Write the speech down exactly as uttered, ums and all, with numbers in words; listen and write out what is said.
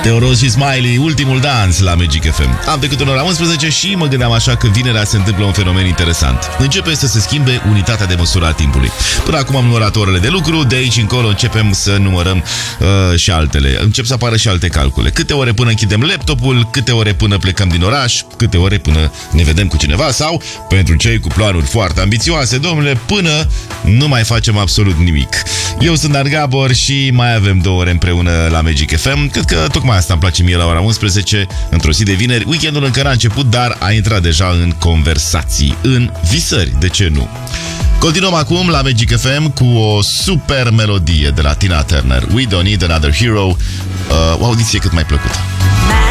Teoros și Smiley, ultimul dans la Magic F M. Am trecut în ora unsprezece și mă gândeam așa că vinerea se întâmplă un fenomen interesant. Începe să se schimbe unitatea de măsură a timpului. Până acum am numărat orele de lucru, de aici încolo începem să numărăm uh, și altele. Încep să apară și alte calcule. Câte ore până închidem laptopul, câte ore până plecăm din oraș, câte ore până ne vedem cu cineva sau, pentru cei cu planuri foarte ambițioase, domnule, până nu mai facem absolut nimic. Eu sunt Dan Gabor și mai avem două ore împreună la Magic F M. Cred că tocmai asta îmi place mie la ora unsprezece, într-o zi de vineri. Weekendul încă n-a început, dar a intrat deja în conversații, în visări, de ce nu? Continuăm acum la Magic F M cu o super melodie de la Tina Turner, We Don't Need Another Hero, uh, o audiție cât mai plăcută.